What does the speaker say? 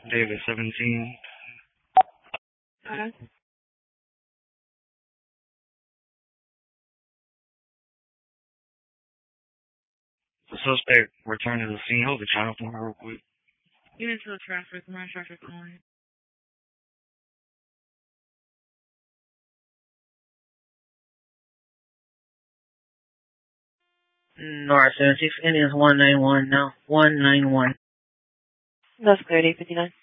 David 17. Okay. The suspect returned to the scene. Hold the channel for me real quick. Get into the traffic. I'm not traffic calling. North 76 Indians 191 now. 191. That's clear, 859.